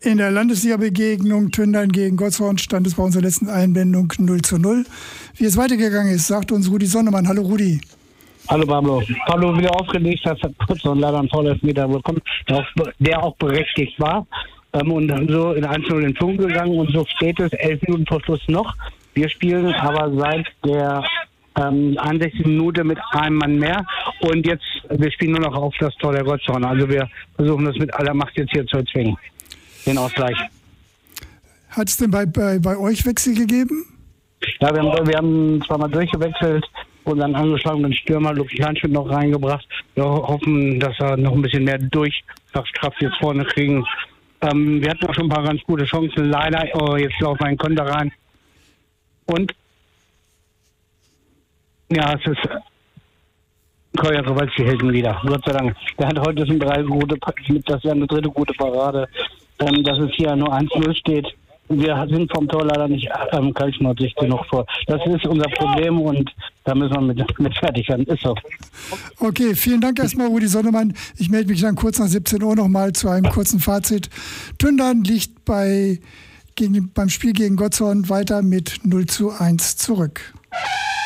In der Landesliga-Begegnung Tündern gegen Gottshorn stand es bei unserer letzten Einblendung 0:0. Wie es weitergegangen ist, sagt uns Rudi Sonnemann. Hallo Rudi. Hallo Pablo. Pablo wieder aufgelegt, hat Gottshorn leider einen Foul-Elfmeter bekommen, der auch berechtigt war. Und so in 1:0 in Führung gegangen und so steht es 11 Minuten vor Schluss noch. Wir spielen aber seit der 61 Minute mit einem Mann mehr und jetzt, wir spielen nur noch auf das Tor der Gottshorn. Also wir versuchen das mit aller Macht jetzt hier zu erzwingen. Den Ausgleich. Hat es denn bei euch Wechsel gegeben? Ja, wir haben zweimal durchgewechselt und dann angeschlagenen Stürmer Luki Kleinschmidt noch reingebracht. Wir hoffen, dass wir noch ein bisschen mehr Durchschlagkraft jetzt vorne kriegen. Wir hatten auch schon ein paar ganz gute Chancen. Leider, jetzt laufen wir ein Konter rein. Und ja, es ist Kolja Kowalski hält ihn wieder. Gott sei Dank. Der hat heute schon 3 gute mit, das wäre eine dritte gute Parade. Dass es hier nur 1:0 steht. Wir sind vom Tor leider nicht kaltschnäuzig genug vor. Das ist unser Problem und da müssen wir mit fertig werden. Ist so. Okay, vielen Dank erstmal, Rudi Sonnemann. Ich melde mich dann kurz nach 17 Uhr nochmal zu einem kurzen Fazit. Tündern liegt beim Spiel gegen Gottshorn weiter mit 0:1 zurück.